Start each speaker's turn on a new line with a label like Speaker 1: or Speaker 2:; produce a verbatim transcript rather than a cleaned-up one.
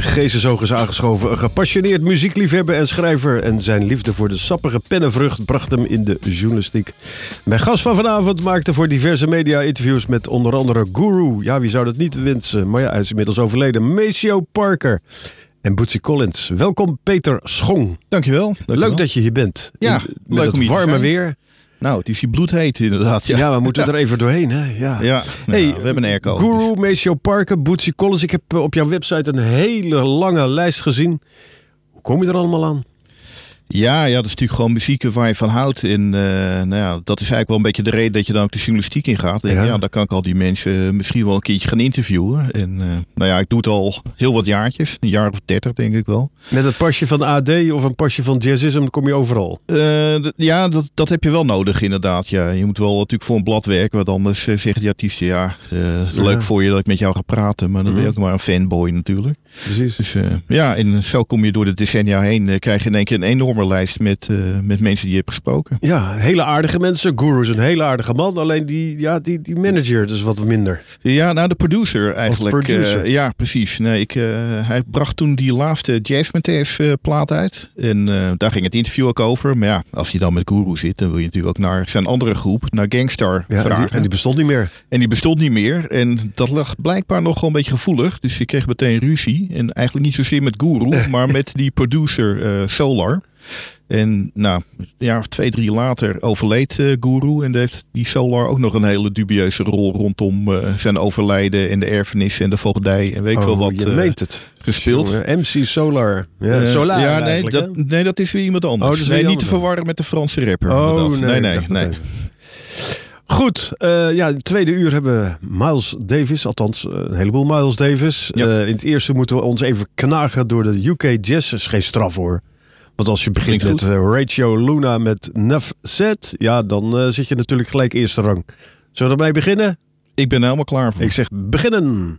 Speaker 1: Gezenzoog is aangeschoven. Een gepassioneerd muziekliefhebber en schrijver. En zijn liefde voor de sappige pennenvrucht bracht hem in de journalistiek. Mijn gast van vanavond maakte voor diverse media interviews met onder andere Guru. Ja, wie zou dat niet wensen? Maar ja, hij is inmiddels overleden. Maceo Parker en Bootsy Collins. Welkom Peter Schong.
Speaker 2: Dankjewel. Dankjewel.
Speaker 1: Leuk dat je hier bent.
Speaker 2: Ja,
Speaker 1: in, met
Speaker 2: leuk
Speaker 1: het
Speaker 2: om hier te
Speaker 1: warme
Speaker 2: zijn.
Speaker 1: weer.
Speaker 2: Nou, het is hier bloedheet inderdaad. Ja,
Speaker 1: ja we moeten
Speaker 2: ja.
Speaker 1: er even doorheen. Hè? Ja.
Speaker 2: Ja, nou,
Speaker 1: hey,
Speaker 2: we hebben een airco.
Speaker 1: Guru, Maceo Parker, Bootsy Collins. Ik heb op jouw website een hele lange lijst gezien. Hoe kom je er allemaal aan?
Speaker 2: Ja, ja, dat is natuurlijk gewoon muziek waar je van houdt. En uh, nou ja, dat is eigenlijk wel een beetje de reden dat je dan ook de journalistiek in gaat. En
Speaker 1: ja,
Speaker 2: ja dan kan ik al die mensen misschien wel een keertje gaan interviewen. En uh, nou ja, ik doe het al heel wat jaartjes. Een jaar of dertig denk ik wel.
Speaker 1: Met het pasje van A D of een pasje van Jazzism kom je overal?
Speaker 2: Uh, d- ja, dat, dat heb je wel nodig inderdaad. Ja. Je moet wel natuurlijk voor een blad werken. Want anders uh, zeggen die artiesten, ja, uh, het is
Speaker 1: ja.
Speaker 2: leuk voor je dat ik met jou ga praten. Maar dan ben je ook maar een fanboy natuurlijk.
Speaker 1: Precies.
Speaker 2: Dus uh, ja, en zo kom je door de decennia heen. Uh, krijg je in één keer een enorme lijst met, uh, met mensen die je hebt gesproken.
Speaker 1: Ja, hele aardige mensen. Guru is een hele aardige man. Alleen die, ja, die, die manager is wat minder.
Speaker 2: Ja, nou de producer eigenlijk.
Speaker 1: Of de producer.
Speaker 2: Uh, ja, precies. Nee, ik, uh, hij bracht toen die laatste Jazzmatazz uh, plaat uit. En uh, daar ging het interview ook over. Maar ja, als je dan met Guru zit, dan wil je natuurlijk ook naar zijn andere groep, naar Gangstar
Speaker 1: Ja,
Speaker 2: vragen.
Speaker 1: en, die, en die bestond niet meer.
Speaker 2: En die bestond niet meer. En dat lag blijkbaar nog wel een beetje gevoelig. Dus ik kreeg meteen ruzie. En eigenlijk niet zozeer met Guru, maar met die producer uh, Solar. En nou, een jaar of twee, drie later overleed uh, Guru. En heeft die Solar ook nog een hele dubieuze rol rondom uh, zijn overlijden en de erfenis en de voogdij en weet ik
Speaker 1: oh,
Speaker 2: veel wat
Speaker 1: je
Speaker 2: uh,
Speaker 1: meent het.
Speaker 2: gespeeld.
Speaker 1: Jongen, M C Solar. Ja,
Speaker 2: Uh,
Speaker 1: Solar
Speaker 2: ja, nee
Speaker 1: eigenlijk,
Speaker 2: dat, nee, dat is weer iemand anders.
Speaker 1: Oh, dat is
Speaker 2: nee,
Speaker 1: weer
Speaker 2: niet te
Speaker 1: iemand
Speaker 2: verwarren met de Franse rapper.
Speaker 1: Oh,
Speaker 2: inderdaad.
Speaker 1: nee,
Speaker 2: nee,
Speaker 1: ik
Speaker 2: nee.
Speaker 1: dacht het
Speaker 2: nee.
Speaker 1: even. Goed, uh, ja, in het tweede uur hebben we Miles Davis, althans uh, een heleboel Miles Davis.
Speaker 2: Ja.
Speaker 1: Uh, in het eerste moeten we ons even knagen door de U K Jazz. Dat is geen straf hoor. Want als je begint
Speaker 2: Klinkt
Speaker 1: met uh, Rachel Luna met Nuff Set, ja, dan uh, zit je natuurlijk gelijk eerste rang. Zullen we ermee beginnen?
Speaker 2: Ik ben er helemaal klaar voor.
Speaker 1: Ik zeg beginnen.